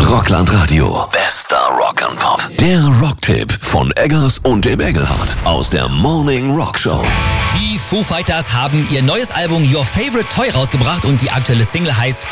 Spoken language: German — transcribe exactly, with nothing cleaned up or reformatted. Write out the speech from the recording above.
Rockland Radio. Bester Rock and Pop. Der Rocktipp von Eggers und dem Engelhardt aus der Morning Rock Show. Die Foo Fighters haben ihr neues Album Your Favorite Toy rausgebracht und die aktuelle Single heißt